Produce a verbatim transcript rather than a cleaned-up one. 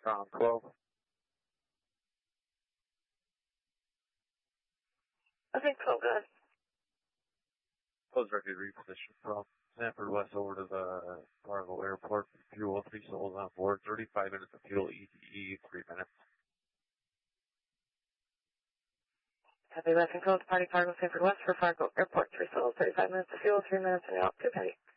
From twelve. Okay, twelve, go ahead. Close record reposition from Sanford West over to the Fargo Airport. Fuel, three souls on board. thirty-five minutes of fuel, E T E, three minutes. Happy West Control, Party Fargo, Sanford West for Fargo Airport, three souls, thirty-five minutes of fuel, three minutes, and you're up, two penny.